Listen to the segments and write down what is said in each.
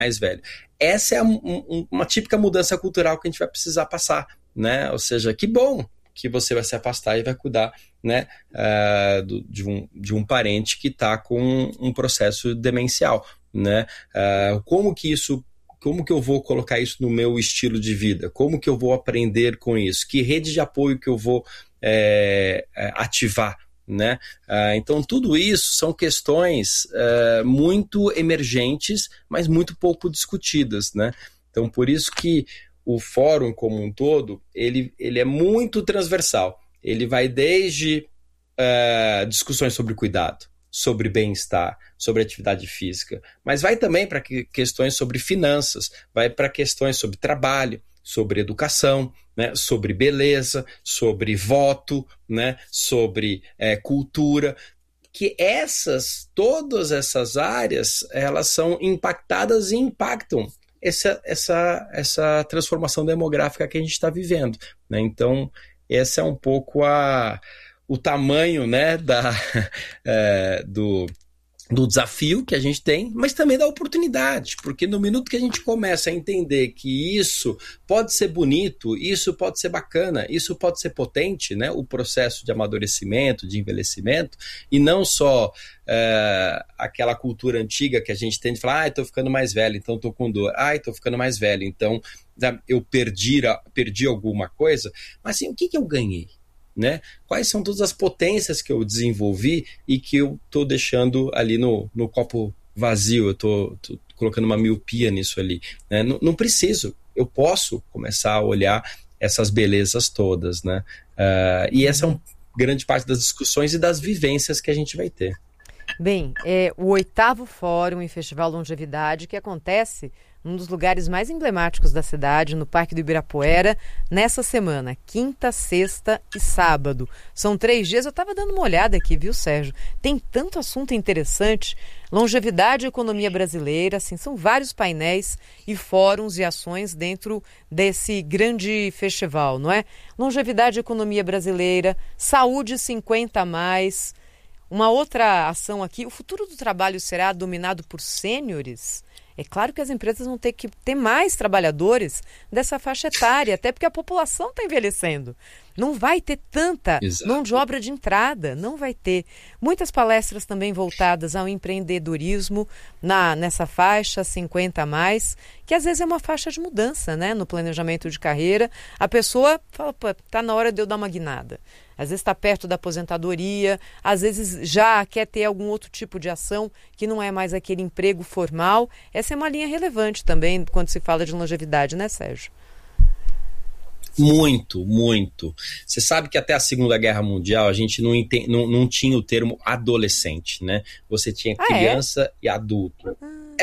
mais velho. Essa é uma típica mudança cultural que a gente vai precisar passar, né? Ou seja, que bom que você vai se afastar e vai cuidar, né, de um parente que está com um processo demencial, né? Como que eu vou colocar isso no meu estilo de vida? Como que eu vou aprender com isso? Que rede de apoio que eu vou ativar? Né? Então tudo isso são questões muito emergentes, mas muito pouco discutidas, né? Então por isso que o fórum como um todo, ele é muito transversal. Ele vai desde discussões sobre cuidado, sobre bem-estar, sobre atividade física, mas vai também para questões sobre finanças, vai para questões sobre trabalho, sobre educação, né, sobre beleza, sobre voto, né, sobre cultura, que todas essas áreas, elas são impactadas e impactam essa transformação demográfica que a gente está vivendo, né? Então, esse é um pouco o tamanho, né, do desafio que a gente tem, mas também da oportunidade, porque no minuto que a gente começa a entender que isso pode ser bonito, isso pode ser bacana, isso pode ser potente, né, o processo de amadurecimento, de envelhecimento, e não só aquela cultura antiga que a gente tem de falar, estou ficando mais velho, então estou com dor, estou ficando mais velho, então eu perdi alguma coisa, mas assim, o que eu ganhei? Né? Quais são todas as potências que eu desenvolvi e que eu estou deixando ali no copo vazio, eu estou colocando uma miopia nisso ali, né? Não preciso, eu posso começar a olhar essas belezas todas, né? E essa é uma grande parte das discussões e das vivências que a gente vai ter. Bem, é o 8º Fórum e Festival Longevidade, que acontece num dos lugares mais emblemáticos da cidade, no Parque do Ibirapuera, nessa semana, quinta, sexta e sábado. São 3 dias, eu estava dando uma olhada aqui, viu, Sérgio? Tem tanto assunto interessante, longevidade e economia brasileira, assim, são vários painéis e fóruns e ações dentro desse grande festival, não é? Longevidade e economia brasileira, saúde 50 a mais. Uma outra ação aqui, o futuro do trabalho será dominado por sêniores? É claro que as empresas vão ter que ter mais trabalhadores dessa faixa etária, até porque a população está envelhecendo. Não vai ter tanta mão de obra de entrada, não vai ter. Muitas palestras também voltadas ao empreendedorismo nessa faixa 50 a mais, que às vezes é uma faixa de mudança, né? No planejamento de carreira. A pessoa fala, está na hora de eu dar uma guinada. Às vezes está perto da aposentadoria, às vezes já quer ter algum outro tipo de ação que não é mais aquele emprego formal. Essa é uma linha relevante também quando se fala de longevidade, né, Sérgio? Muito, muito. Você sabe que até a Segunda Guerra Mundial a gente não tinha o termo adolescente, né? Você tinha criança e adulto.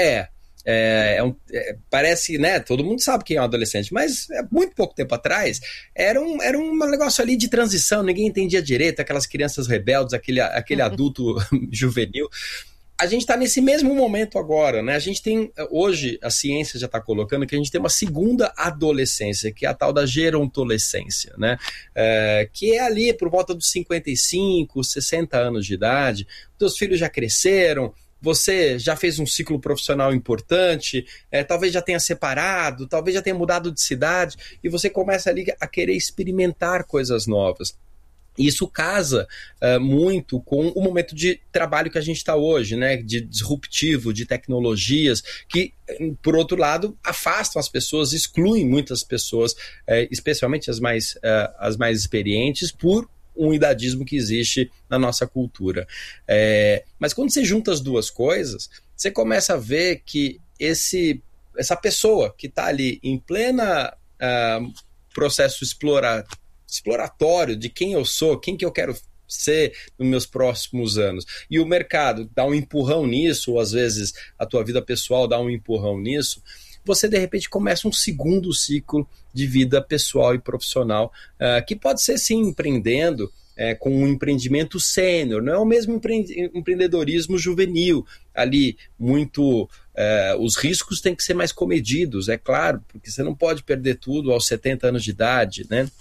Parece, né? Todo mundo sabe quem é um adolescente, mas muito pouco tempo atrás era um negócio ali de transição, ninguém entendia direito, aquelas crianças rebeldes, aquele adulto juvenil. A gente está nesse mesmo momento agora, né? A gente tem, hoje, a ciência já está colocando que a gente tem uma segunda adolescência, que é a tal da gerontolescência, né? Que é ali por volta dos 55, 60 anos de idade, teus filhos já cresceram, você já fez um ciclo profissional importante, talvez já tenha separado, talvez já tenha mudado de cidade, e você começa ali a querer experimentar coisas novas. Isso casa muito com o momento de trabalho que a gente está hoje, né? De disruptivo, de tecnologias, que, por outro lado, afastam as pessoas, excluem muitas pessoas, especialmente as mais experientes, por um idadismo que existe na nossa cultura. Mas quando você junta as duas coisas, você começa a ver que essa pessoa que está ali em plena processo exploratório de quem eu sou, quem que eu quero ser nos meus próximos anos, e o mercado dá um empurrão nisso, ou às vezes a tua vida pessoal dá um empurrão nisso, você de repente começa um segundo ciclo de vida pessoal e profissional, que pode ser sim empreendendo, com um empreendimento sênior, não é o mesmo empreendedorismo juvenil, ali muito, os riscos têm que ser mais comedidos, é claro, porque você não pode perder tudo aos 70 anos de idade, né?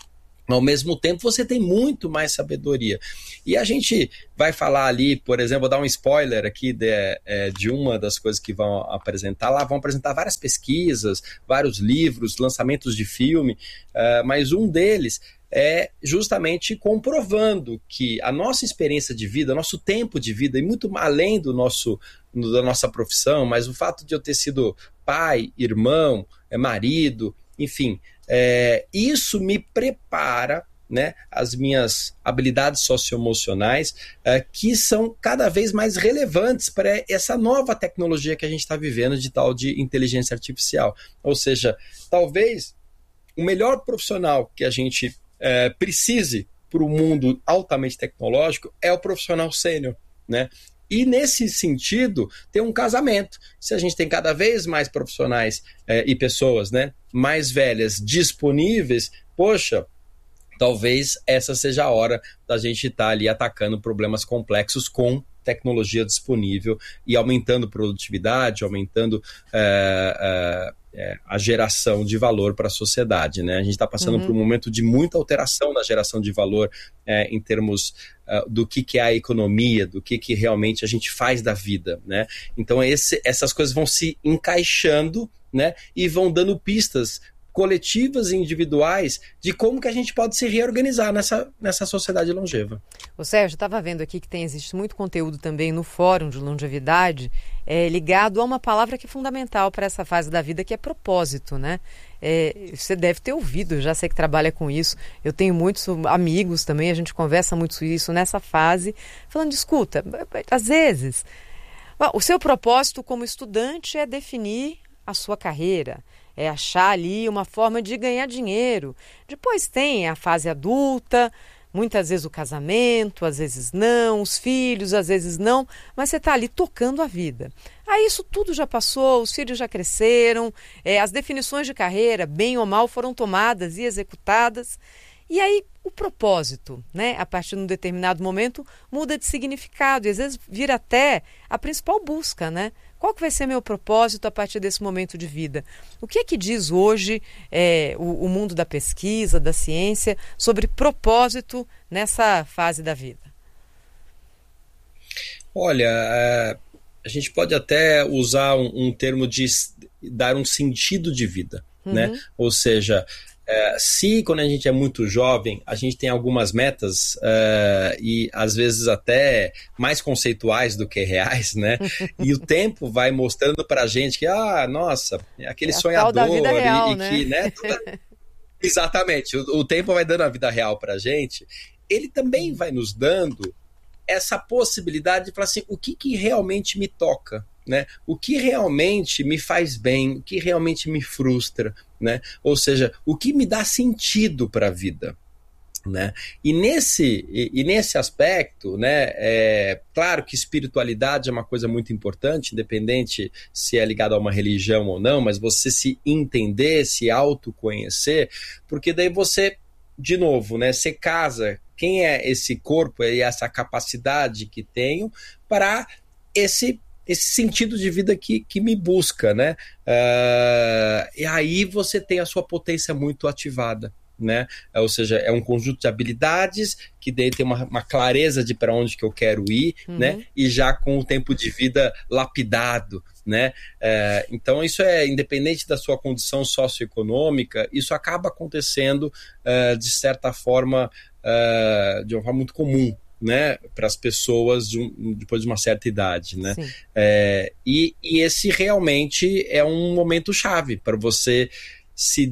Ao mesmo tempo, você tem muito mais sabedoria. E a gente vai falar ali, por exemplo, vou dar um spoiler aqui de uma das coisas que vão apresentar lá. Vão apresentar várias pesquisas, vários livros, lançamentos de filme, mas um deles é justamente comprovando que a nossa experiência de vida, nosso tempo de vida, e muito além da nossa profissão, mas o fato de eu ter sido pai, irmão, marido, enfim, isso me prepara, né, as minhas habilidades socioemocionais, que são cada vez mais relevantes para essa nova tecnologia que a gente está vivendo, de tal de inteligência artificial. Ou seja, talvez o melhor profissional que a gente precise para o mundo altamente tecnológico é o profissional sênior, né? E nesse sentido, tem um casamento. Se a gente tem cada vez mais profissionais e pessoas, né, mais velhas disponíveis, poxa, talvez essa seja a hora da gente estar ali atacando problemas complexos com tecnologia disponível e aumentando produtividade, aumentando a geração de valor para a sociedade, né? A gente está passando por um momento de muita alteração na geração de valor em termos do que é a economia, do que realmente a gente faz da vida, né? Então essas coisas vão se encaixando, né, e vão dando pistas coletivas e individuais de como que a gente pode se reorganizar nessa sociedade longeva. Ô Sérgio, eu estava vendo aqui que existe muito conteúdo também no Fórum de Longevidade ligado a uma palavra que é fundamental para essa fase da vida, que é propósito, né? Você deve ter ouvido, eu já sei que trabalha com isso, eu tenho muitos amigos também, a gente conversa muito isso nessa fase, falando, escuta, às vezes, o seu propósito como estudante é definir a sua carreira, é achar ali uma forma de ganhar dinheiro. Depois tem a fase adulta, muitas vezes o casamento, às vezes não, os filhos, às vezes não, mas você está ali tocando a vida. Aí isso tudo já passou, os filhos já cresceram, as definições de carreira, bem ou mal, foram tomadas e executadas. E aí o propósito, né, a partir de um determinado momento, muda de significado e às vezes vira até a principal busca, né? Qual que vai ser meu propósito a partir desse momento de vida? O que é que diz hoje o mundo da pesquisa, da ciência, sobre propósito nessa fase da vida? Olha, a gente pode até usar um termo de dar um sentido de vida, né? Ou seja, se quando a gente é muito jovem, a gente tem algumas metas e às vezes até mais conceituais do que reais, né? E o tempo vai mostrando pra gente que, nossa, aquele sonhador da vida real, né? Que, né? Exatamente, o tempo vai dando a vida real pra gente, ele também vai nos dando essa possibilidade de falar assim, o que realmente me toca, né? O que realmente me faz bem, o que realmente me frustra, né? Ou seja, o que me dá sentido para a vida, né? E nesse aspecto, né, claro que espiritualidade é uma coisa muito importante, independente se é ligado a uma religião ou não, mas você se entender, se autoconhecer, porque daí você, de novo, né, você casa quem é esse corpo e essa capacidade que tenho para esse sentido de vida que me busca, né? E aí você tem a sua potência muito ativada, né? Ou seja, é um conjunto de habilidades que daí tem uma clareza de para onde que eu quero ir, né? E já com o tempo de vida lapidado, né? Então isso independente da sua condição socioeconômica, isso acaba acontecendo de certa forma, de uma forma muito comum, né, para as pessoas depois de uma certa idade, né? E esse realmente é um momento chave para você se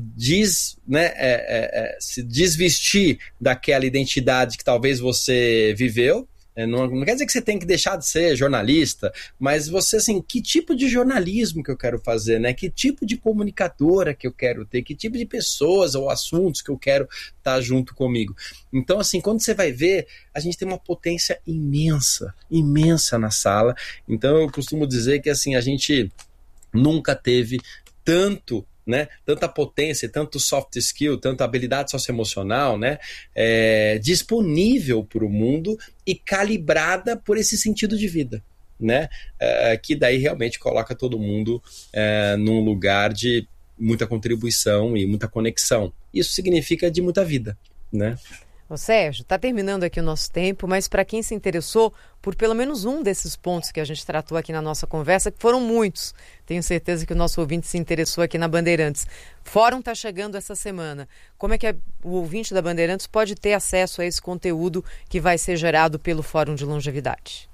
desvestir daquela identidade que talvez você viveu. Não quer dizer que você tem que deixar de ser jornalista, mas você, assim, que tipo de jornalismo que eu quero fazer, né? Que tipo de comunicadora que eu quero ter, que tipo de pessoas ou assuntos que eu quero estar junto comigo. Então, assim, quando você vai ver, a gente tem uma potência imensa, imensa na sala. Então, eu costumo dizer que, assim, a gente nunca teve tanto, né, tanta potência, tanto soft skill, tanta habilidade socioemocional, né, disponível para o mundo e calibrada por esse sentido de vida, né, que daí realmente coloca todo mundo num lugar de muita contribuição e muita conexão. Isso significa de muita vida, né? Ô Sérgio, está terminando aqui o nosso tempo, mas para quem se interessou por pelo menos um desses pontos que a gente tratou aqui na nossa conversa, que foram muitos, tenho certeza que o nosso ouvinte se interessou aqui na Bandeirantes. Fórum está chegando essa semana. Como é que o ouvinte da Bandeirantes pode ter acesso a esse conteúdo que vai ser gerado pelo Fórum de Longevidade?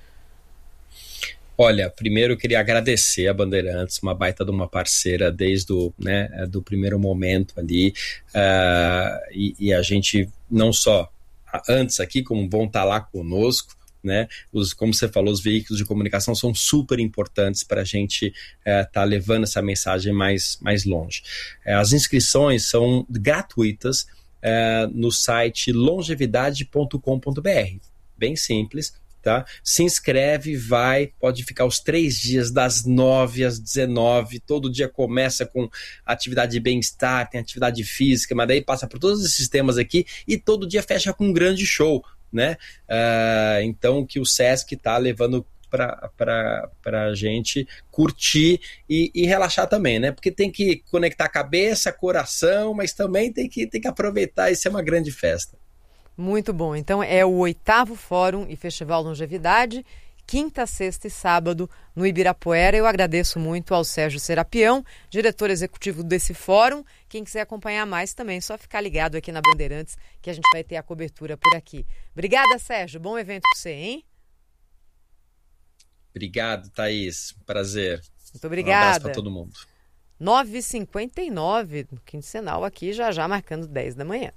Olha, primeiro eu queria agradecer a Bandeirantes, uma baita de uma parceira desde do primeiro momento ali, e a gente não só antes aqui, como vão estar lá conosco, né? Como você falou, os veículos de comunicação são super importantes para a gente estar levando essa mensagem mais longe. As inscrições são gratuitas no site longevidade.com.br, bem simples. Tá? Se inscreve, pode ficar os 3 dias, das 9 às 19, todo dia começa com atividade de bem-estar, tem atividade física, mas daí passa por todos esses temas aqui e todo dia fecha com um grande show, né? Então, que o Sesc está levando para a gente curtir e relaxar também, né? Porque tem que conectar cabeça, coração, mas também tem que aproveitar e ser uma grande festa. Muito bom. Então é o 8º Fórum e Festival Longevidade, quinta, sexta e sábado no Ibirapuera. Eu agradeço muito ao Sérgio Serapião, diretor executivo desse fórum. Quem quiser acompanhar mais também, só ficar ligado aqui na Bandeirantes, que a gente vai ter a cobertura por aqui. Obrigada, Sérgio. Bom evento para você, hein? Obrigado, Thaís. Prazer. Muito obrigada. Um abraço para todo mundo. 9h59, quinzenal aqui, já marcando 10 da manhã.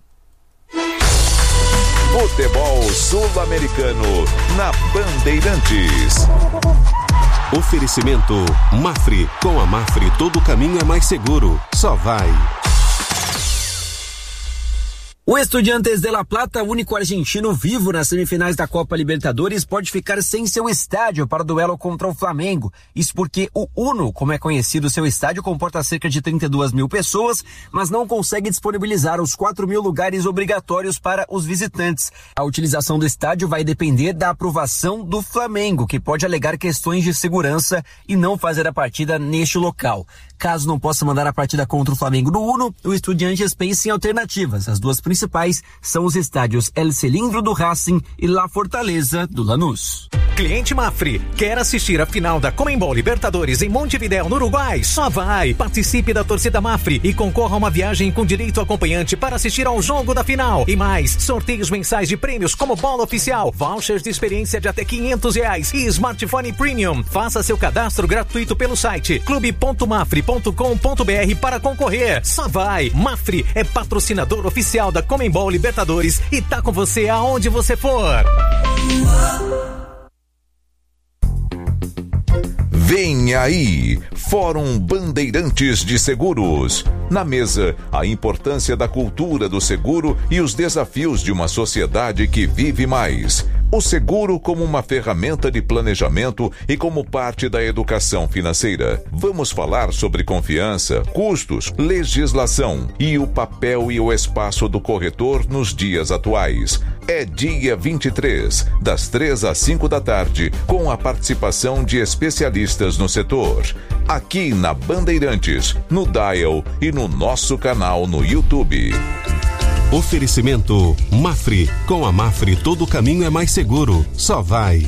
Futebol Sul-Americano na Bandeirantes. Oferecimento Mafre. Com a Mafre todo caminho é mais seguro. Só vai. O Estudiantes de La Plata, único argentino vivo nas semifinais da Copa Libertadores, pode ficar sem seu estádio para o duelo contra o Flamengo. Isso porque o Uno, como é conhecido, seu estádio comporta cerca de 32 mil pessoas, mas não consegue disponibilizar os 4 mil lugares obrigatórios para os visitantes. A utilização do estádio vai depender da aprovação do Flamengo, que pode alegar questões de segurança e não fazer a partida neste local. Caso não possa mandar a partida contra o Flamengo no Uno, o Estudiantes pensa em alternativas. As duas principais são os estádios El Cilindro do Racing e La Fortaleza do Lanús. Cliente Mafre, quer assistir a final da Conmebol Libertadores em Montevidéu, no Uruguai? Só vai! Participe da torcida Mafre e concorra a uma viagem com direito acompanhante para assistir ao jogo da final. E mais, sorteios mensais de prêmios como bola oficial, vouchers de experiência de até R$500 e smartphone premium. Faça seu cadastro gratuito pelo site clube.mafre.com.br para concorrer. Só vai! Mafre é patrocinador oficial da Conmebol Libertadores e tá com você aonde você for. Vem aí, Fórum Bandeirantes de Seguros. Na mesa, a importância da cultura do seguro e os desafios de uma sociedade que vive mais. O seguro como uma ferramenta de planejamento e como parte da educação financeira. Vamos falar sobre confiança, custos, legislação e o papel e o espaço do corretor nos dias atuais. É dia 23, das 3 às 5 da tarde, com a participação de especialistas no setor. Aqui na Bandeirantes, no Dial e no nosso canal no YouTube. Oferecimento Mafre. Com a Mafre todo caminho é mais seguro. Só vai.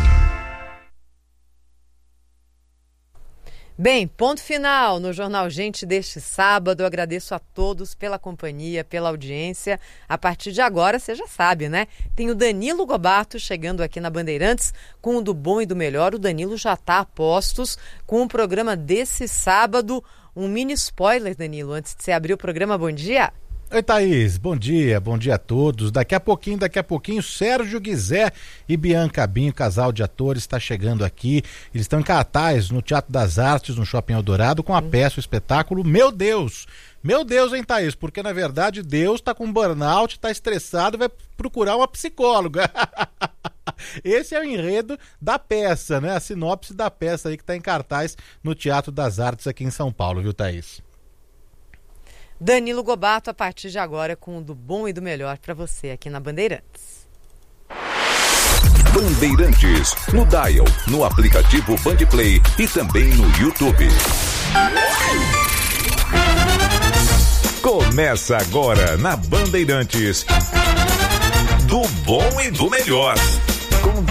Bem, ponto final no Jornal Gente deste sábado. Eu agradeço a todos pela companhia, pela audiência. A partir de agora, você já sabe, né? Tem o Danilo Gobato chegando aqui na Bandeirantes com o Do Bom e do Melhor. O Danilo já está a postos com o programa desse sábado. Um mini spoiler, Danilo, antes de você abrir o programa. Bom dia. Oi, Thaís, bom dia a todos. Daqui a pouquinho, Sérgio Guizé e Bianca Binho, casal de atores, está chegando aqui. Eles estão em cartaz no Teatro das Artes, no Shopping Eldorado, com a peça, o espetáculo Meu Deus, hein, Thaís? Porque, na verdade, Deus está com burnout, está estressado e vai procurar uma psicóloga. Esse é o enredo da peça, né? A sinopse da peça aí que está em cartaz no Teatro das Artes aqui em São Paulo, viu, Thaís? Danilo Gobato, a partir de agora, com o Do Bom e do Melhor para você aqui na Bandeirantes. Bandeirantes, no Dial, no aplicativo Bandplay e também no YouTube. Começa agora na Bandeirantes. Do bom e do melhor.